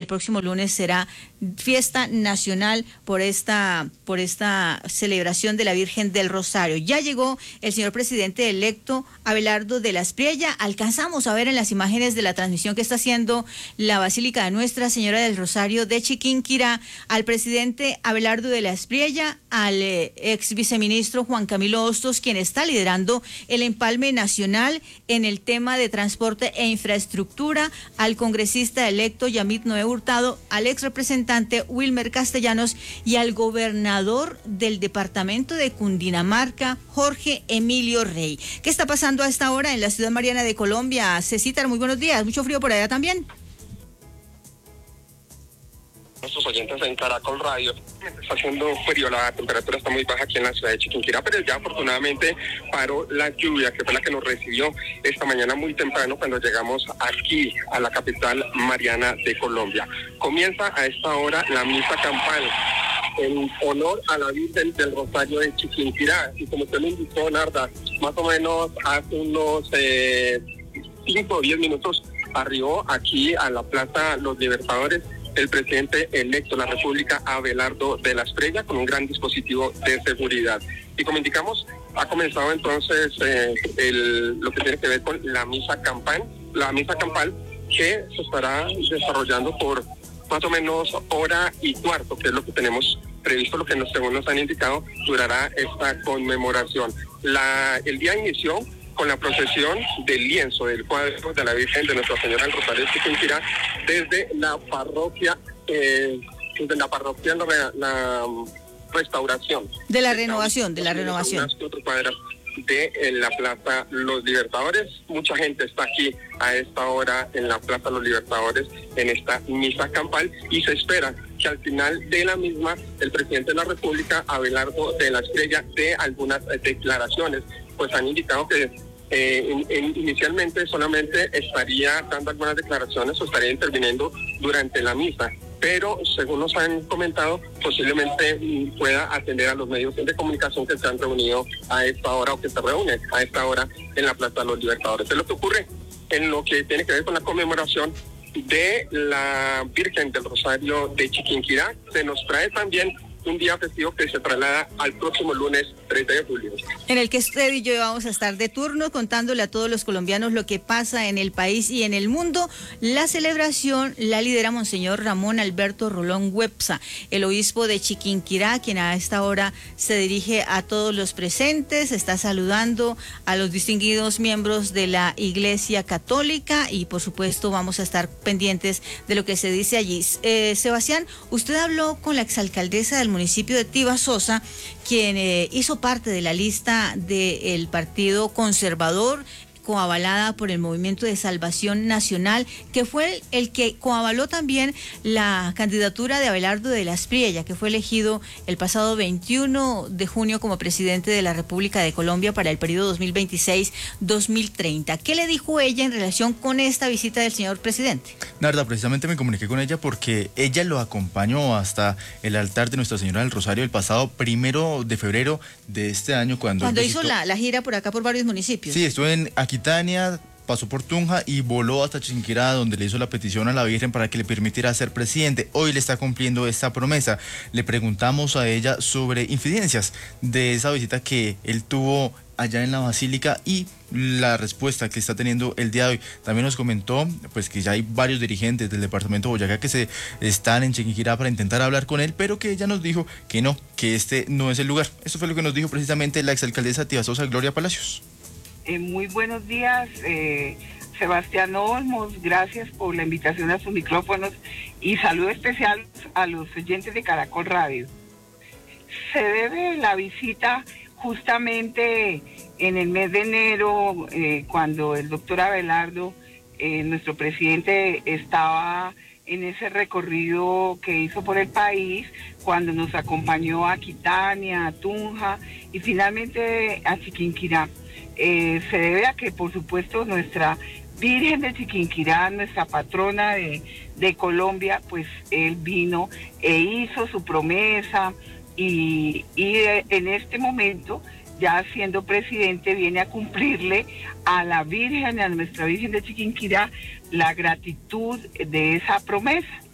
próximo lunes será fiesta nacional por esta celebración de la Virgen del Rosario. Ya llegó el señor presidente electo Abelardo de la Espriella. Alcanzamos a ver en las imágenes de la transmisión que está haciendo la Basílica de Nuestra Señora del Rosario de Chiquinquirá al presidente Abelardo de la Espriella, al ex viceministro Juan Camilo Hostos, quien está liderando el empalme nacional en el tema de transporte e infraestructura, al congresista electo Yamit Noé Hurtado, al ex representante Wilmer Castellanos y al gobernador del departamento de Cundinamarca, Jorge Emilio Rey. ¿Qué está pasando a esta hora en la ciudad mariana de Colombia? Cecitar, muy buenos días. ¿Mucho frío por allá también? Nuestros oyentes en Caracol Radio, está haciendo frío, la temperatura está muy baja aquí en la ciudad de Chiquinquirá, pero ya afortunadamente paró la lluvia, que fue la que nos recibió esta mañana muy temprano cuando llegamos aquí a la capital mariana de Colombia. Comienza a esta hora la misa campal en honor a la Virgen del Rosario de Chiquinquirá, y como usted lo indicó, Narda, más o menos hace unos 5 o 10 minutos arribó aquí a la Plaza Los Libertadores el presidente electo de la República, Abelardo de la Espriella, con un gran dispositivo de seguridad. Y como indicamos, ha comenzado entonces lo que tiene que ver con la misa campal, que se estará desarrollando por más o menos hora y cuarto, que es lo que tenemos previsto, lo que según nos han indicado, durará esta conmemoración. El día inició con la procesión del lienzo del cuadro de la Virgen de Nuestra Señora del Rosario de Chiquinquirá desde la parroquia, la Restauración. De la renovación. De la Plaza Los Libertadores. Mucha gente está aquí a esta hora en la Plaza Los Libertadores en esta misa campal, y se espera que al final de la misma el presidente de la República, Abelardo de la Espriella, dé algunas declaraciones. Pues han indicado que inicialmente solamente estaría dando algunas declaraciones o estaría interviniendo durante la misa, pero según nos han comentado, posiblemente pueda atender a los medios de comunicación que se han reunido a esta hora o que se reúnen a esta hora en la Plaza de los Libertadores. Es lo que ocurre en lo que tiene que ver con la conmemoración de la Virgen del Rosario de Chiquinquirá. Se nos trae también un día festivo que se traslada al próximo lunes 30 de julio. En el que usted y yo vamos a estar de turno contándole a todos los colombianos lo que pasa en el país y en el mundo. La celebración la lidera Monseñor Ramón Alberto Rolón Websa, el obispo de Chiquinquirá, quien a esta hora se dirige a todos los presentes, está saludando a los distinguidos miembros de la Iglesia Católica y por supuesto vamos a estar pendientes de lo que se dice allí. Sebastián, usted habló con la exalcaldesa del municipio de Tibasosa, quien hizo parte de la lista del Partido Conservador, coavalada por el Movimiento de Salvación Nacional, que fue el que coavaló también la candidatura de Abelardo de la Espriella, que fue elegido el pasado 21 de junio como presidente de la República de Colombia para el periodo 2026-2030. ¿Qué le dijo ella en relación con esta visita del señor presidente? Narda, precisamente me comuniqué con ella porque ella lo acompañó hasta el altar de Nuestra Señora del Rosario el pasado 1 de febrero de este año, cuando hizo la gira por acá por varios municipios. Sí, estuve en Aquitania, pasó por Tunja y voló hasta Chiquinquirá, donde le hizo la petición a la Virgen para que le permitiera ser presidente. Hoy le está cumpliendo esta promesa. Le preguntamos a ella sobre infidencias de esa visita que él tuvo allá en la Basílica y la respuesta que está teniendo el día de hoy. También nos comentó pues que ya hay varios dirigentes del departamento de Boyacá que se están en Chiquinquirá para intentar hablar con él, pero que ella nos dijo que no, que este no es el lugar. Eso fue lo que nos dijo precisamente la exalcaldesa de Tibasosa, Gloria Palacios. Muy buenos días, Sebastián Olmos, gracias por la invitación a sus micrófonos y saludo especial a los oyentes de Caracol Radio. Se debe la visita justamente en el mes de enero, cuando el doctor Abelardo, nuestro presidente, estaba en ese recorrido que hizo por el país, cuando nos acompañó a Aquitania, a Tunja y finalmente a Chiquinquirá. Se debe a que, por supuesto, nuestra Virgen de Chiquinquirá, nuestra patrona de Colombia, pues él vino e hizo su promesa y en este momento, ya siendo presidente, viene a cumplirle a la Virgen, a nuestra Virgen de Chiquinquirá, la gratitud de esa promesa.